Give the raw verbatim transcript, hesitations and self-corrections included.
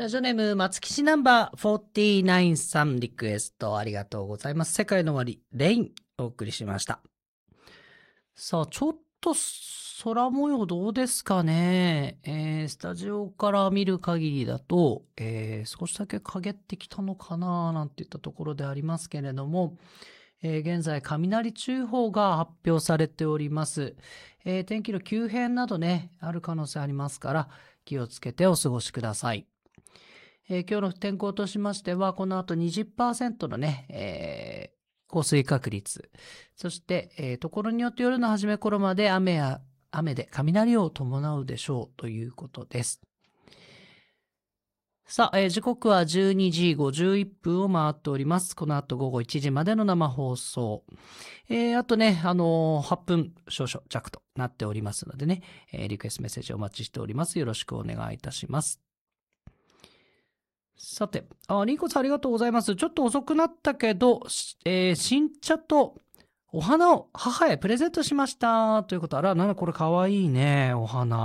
ラジオネーム、松吉ナンバーよんじゅうきゅうさんリクエストありがとうございます。世界の終わり、レインお送りしました。さあ、ちょっと空模様どうですかね。えー、スタジオから見る限りだと、えー、少しだけ陰ってきたのかななんていったところでありますけれども、えー、現在雷注意報が発表されております。えー、天気の急変などね、ある可能性ありますから、気をつけてお過ごしください。えー、今日の天候としましては、この後 にじゅっパーセント のね、えー、降水確率、そして、えー、ところによって夜の初め頃まで雨や雨で雷を伴うでしょうということです。さあ、えー、時刻はじゅうにじごじゅういっぷんを回っております。この後午後いちじまでの生放送。えー、あとね、あのー、はっぷん少々弱となっておりますのでね、えー、リクエストメッセージお待ちしております。よろしくお願いいたします。さて、あ、リンコさんありがとうございます。ちょっと遅くなったけど、えー、新茶とお花を母へプレゼントしました。ということ、あら、なんだこれかわいいね、お花。